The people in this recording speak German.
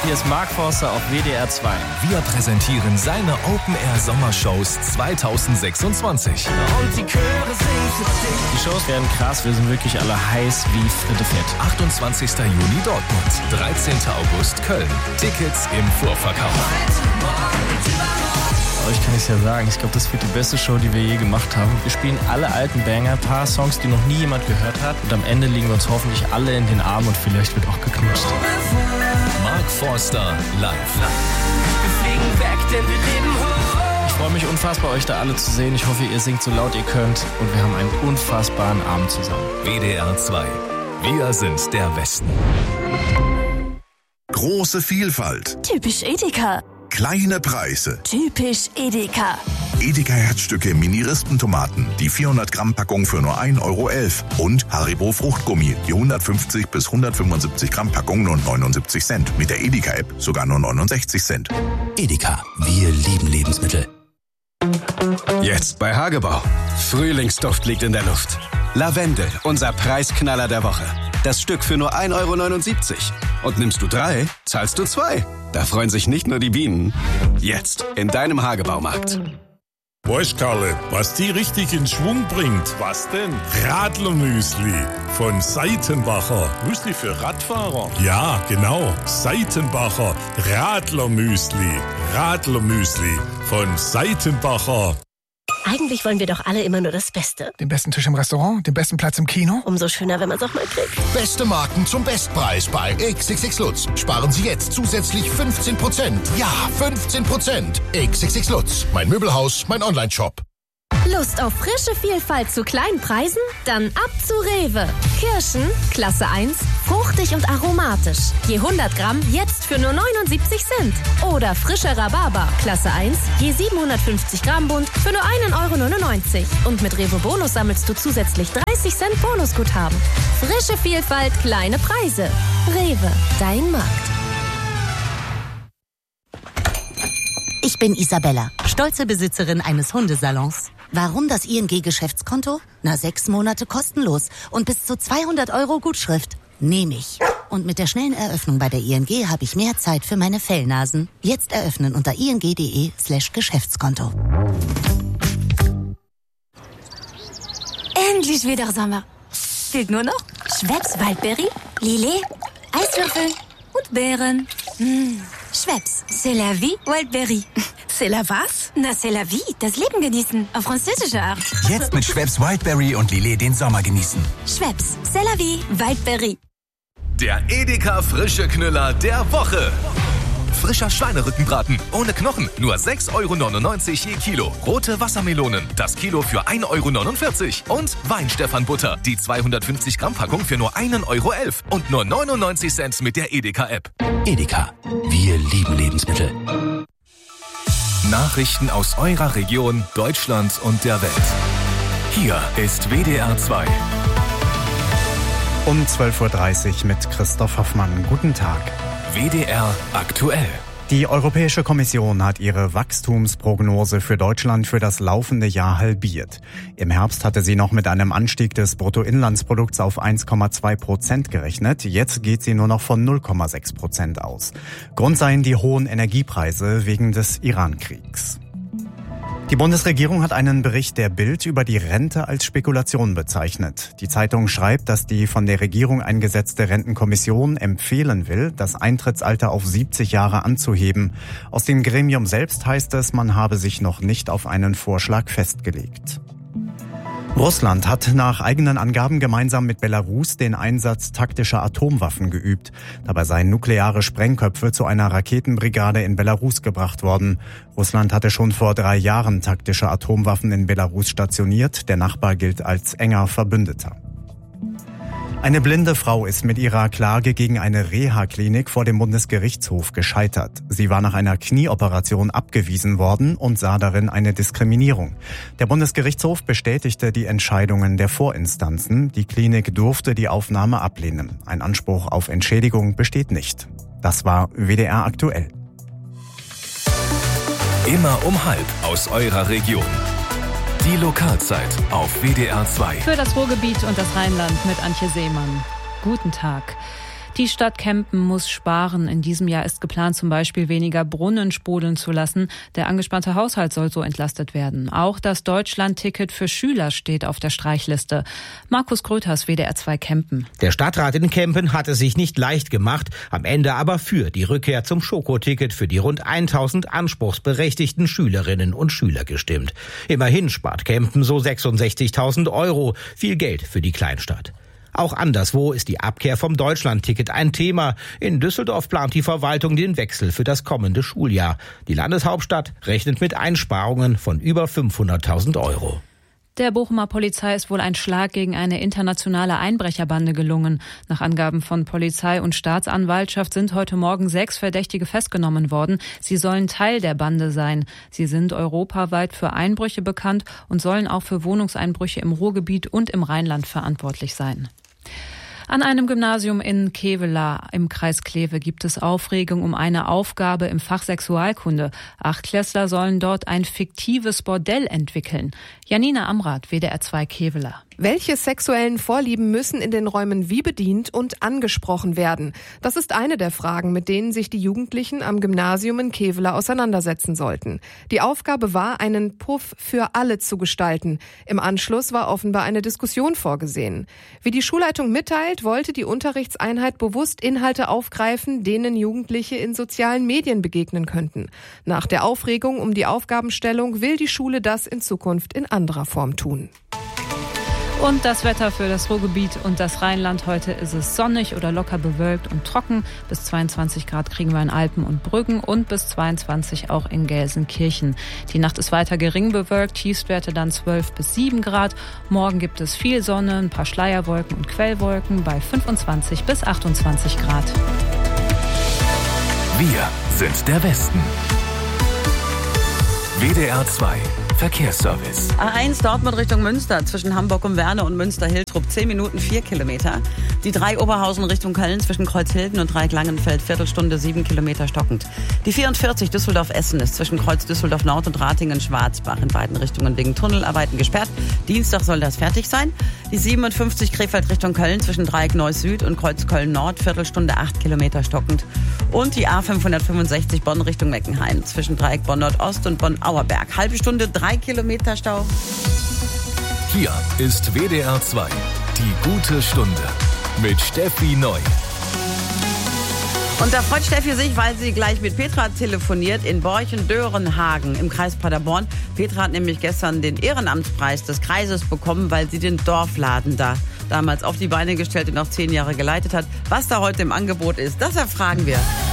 Hier ist Mark Forster auf WDR 2. Wir präsentieren seine Open-Air-Sommershows 2026. Und die Chöre singen für dich. Die Shows werden krass, wir sind wirklich alle heiß wie Fritte Fett. 28. Juni Dortmund, 13. August Köln. Tickets im Vorverkauf. Euch kann ich es ja sagen, ich glaube, das wird die beste Show, die wir je gemacht haben. Wir spielen alle alten Banger, ein paar Songs, die noch nie jemand gehört hat. Und am Ende liegen wir uns hoffentlich alle in den Armen und vielleicht wird auch geknutscht. Mark Forster live. Wir fliegen weg, denn wir leben hoch. Ich freue mich unfassbar, euch da alle zu sehen. Ich hoffe, ihr singt so laut ihr könnt. Und wir haben einen unfassbaren Abend zusammen. WDR 2. Wir sind der Westen. Große Vielfalt. Typisch Edeka. Kleine Preise. Typisch Edeka. Edeka Herzstücke Mini-Rispentomaten, die 400 Gramm Packung für nur 1,11 € und Haribo Fruchtgummi, die 150 bis 175 Gramm Packung nur 79 Cent. Mit der Edeka-App sogar nur 69 Cent. Edeka, wir lieben Lebensmittel. Jetzt bei Hagebau. Frühlingsduft liegt in der Luft. Lavendel, unser Preisknaller der Woche. Das Stück für nur 1,79 € Und nimmst du 3, zahlst du 2. Da freuen sich nicht nur die Bienen. Jetzt in deinem Hagebaumarkt. Weißt Karle, was die richtig in Schwung bringt? Was denn? Radlermüsli von Seitenbacher. Müsli für Radfahrer? Ja, genau. Seitenbacher Radlermüsli. Radlermüsli von Seitenbacher. Eigentlich wollen wir doch alle immer nur das Beste. Den besten Tisch im Restaurant, den besten Platz im Kino. Umso schöner, wenn man es auch mal kriegt. Beste Marken zum Bestpreis bei XXX Lutz. Sparen Sie jetzt zusätzlich 15%. Ja, 15%. XXX Lutz. Mein Möbelhaus, mein Onlineshop. Lust auf frische Vielfalt zu kleinen Preisen? Dann ab zu Rewe. Kirschen, Klasse 1, fruchtig und aromatisch. Je 100 Gramm jetzt für nur 79 Cent. Oder frischer Rhabarber, Klasse 1, je 750 Gramm Bund für nur 1,99 €. Und mit Rewe Bonus sammelst du zusätzlich 30 Cent Bonusguthaben. Frische Vielfalt, kleine Preise. Rewe, dein Markt. Ich bin Isabella, stolze Besitzerin eines Hundesalons. Warum das ING-Geschäftskonto? 6 Monate kostenlos und bis zu 200 € Gutschrift. Nehme ich. Und mit der schnellen Eröffnung bei der ING habe ich mehr Zeit für meine Fellnasen. Jetzt eröffnen unter ing.de/Geschäftskonto. Endlich wieder Sommer. Fehlt nur noch Schweppes Waldbeere, Lillet, Eiswürfel und Beeren. Schweppes, c'est la vie, Wildberry. C'est la was? Na, c'est la vie, das Leben genießen, auf französische Art. Jetzt mit Schweppes Wildberry und Lillet den Sommer genießen. Schweppes, c'est la vie, Wildberry. Der Edeka Frische Knüller der Woche. Frischer Schweinerückenbraten ohne Knochen, nur 6,99 € je Kilo. Rote Wassermelonen, das Kilo für 1,49 € Und Weinstefan-Butter, die 250 Gramm Packung für nur 1,11 € und nur 99 Cent mit der Edeka-App. Edeka, wir lieben Lebensmittel. Nachrichten aus eurer Region, Deutschland und der Welt. Hier ist WDR 2. Um 12:30 Uhr mit Christoph Hoffmann. Guten Tag. WDR aktuell. Die Europäische Kommission hat ihre Wachstumsprognose für Deutschland für das laufende Jahr halbiert. Im Herbst hatte sie noch mit einem Anstieg des Bruttoinlandsprodukts auf 1,2% gerechnet. Jetzt geht sie nur noch von 0,6% aus. Grund seien die hohen Energiepreise wegen des Iran-Kriegs. Die Bundesregierung hat einen Bericht der Bild über die Rente als Spekulation bezeichnet. Die Zeitung schreibt, dass die von der Regierung eingesetzte Rentenkommission empfehlen will, das Eintrittsalter auf 70 Jahre anzuheben. Aus dem Gremium selbst heißt es, man habe sich noch nicht auf einen Vorschlag festgelegt. Russland hat nach eigenen Angaben gemeinsam mit Belarus den Einsatz taktischer Atomwaffen geübt. Dabei seien nukleare Sprengköpfe zu einer Raketenbrigade in Belarus gebracht worden. Russland hatte schon vor 3 Jahren taktische Atomwaffen in Belarus stationiert. Der Nachbar gilt als enger Verbündeter. Eine blinde Frau ist mit ihrer Klage gegen eine Reha-Klinik vor dem Bundesgerichtshof gescheitert. Sie war nach einer Knieoperation abgewiesen worden und sah darin eine Diskriminierung. Der Bundesgerichtshof bestätigte die Entscheidungen der Vorinstanzen. Die Klinik durfte die Aufnahme ablehnen. Ein Anspruch auf Entschädigung besteht nicht. Das war WDR aktuell. Immer um 12:30 aus eurer Region. Die Lokalzeit auf WDR 2. Für das Ruhrgebiet und das Rheinland mit Antje Seemann. Guten Tag. Die Stadt Kempen muss sparen. In diesem Jahr ist geplant, zum Beispiel weniger Brunnen sprudeln zu lassen. Der angespannte Haushalt soll so entlastet werden. Auch das Deutschland-Ticket für Schüler steht auf der Streichliste. Markus Gröters, WDR 2 Kempen. Der Stadtrat in Kempen hat es sich nicht leicht gemacht, am Ende aber für die Rückkehr zum Schokoticket für die rund 1000 anspruchsberechtigten Schülerinnen und Schüler gestimmt. Immerhin spart Kempen so 66.000 €, viel Geld für die Kleinstadt. Auch anderswo ist die Abkehr vom Deutschlandticket ein Thema. In Düsseldorf plant die Verwaltung den Wechsel für das kommende Schuljahr. Die Landeshauptstadt rechnet mit Einsparungen von über 500.000 €. Der Bochumer Polizei ist wohl ein Schlag gegen eine internationale Einbrecherbande gelungen. Nach Angaben von Polizei und Staatsanwaltschaft sind heute Morgen 6 Verdächtige festgenommen worden. Sie sollen Teil der Bande sein. Sie sind europaweit für Einbrüche bekannt und sollen auch für Wohnungseinbrüche im Ruhrgebiet und im Rheinland verantwortlich sein. An einem Gymnasium in Kevela im Kreis Kleve gibt es Aufregung um eine Aufgabe im Fach Sexualkunde. 8-Klässler sollen dort ein fiktives Bordell entwickeln. Janina Amrath, WDR 2 Kevela. Welche sexuellen Vorlieben müssen in den Räumen wie bedient und angesprochen werden? Das ist eine der Fragen, mit denen sich die Jugendlichen am Gymnasium in Kevela auseinandersetzen sollten. Die Aufgabe war, einen Puff für alle zu gestalten. Im Anschluss war offenbar eine Diskussion vorgesehen. Wie die Schulleitung mitteilt, wollte die Unterrichtseinheit bewusst Inhalte aufgreifen, denen Jugendliche in sozialen Medien begegnen könnten. Nach der Aufregung um die Aufgabenstellung will die Schule das in Zukunft in anderer Form tun. Und das Wetter für das Ruhrgebiet und das Rheinland. Heute ist es sonnig oder locker bewölkt und trocken. Bis 22 Grad kriegen wir in Alpen und Brüggen und bis 22 auch in Gelsenkirchen. Die Nacht ist weiter gering bewölkt, Tiefstwerte dann 12 bis 7 Grad. Morgen gibt es viel Sonne, ein paar Schleierwolken und Quellwolken bei 25 bis 28 Grad. Wir sind der Westen. WDR 2 Verkehrsservice. A1 Dortmund Richtung Münster zwischen Hamburg und Werne und Münster-Hiltrup 10 Minuten 4 Kilometer. Die 3 Oberhausen Richtung Köln zwischen Kreuzhilden und Dreieck-Langenfeld Viertelstunde 7 Kilometer stockend. Die 44 Düsseldorf-Essen ist zwischen Kreuz Düsseldorf-Nord und Ratingen-Schwarzbach in beiden Richtungen wegen Tunnelarbeiten gesperrt. Dienstag soll das fertig sein. Die 57 Krefeld Richtung Köln zwischen Dreieck Neuss-Süd und Kreuz Köln-Nord Viertelstunde 8 Kilometer stockend. Und die A565 Bonn Richtung Meckenheim zwischen Dreieck Bonn-Nordost und Bonn-Auerberg. Halbe Stunde 3 Kilometer Stau. Hier ist WDR 2, die gute Stunde mit Steffi Neu. Und da freut Steffi sich, weil sie gleich mit Petra telefoniert in Borchen-Dörenhagen im Kreis Paderborn. Petra hat nämlich gestern den Ehrenamtspreis des Kreises bekommen, weil sie den Dorfladen da damals auf die Beine gestellt und auch 10 Jahre geleitet hat. Was da heute im Angebot ist, das erfragen wir.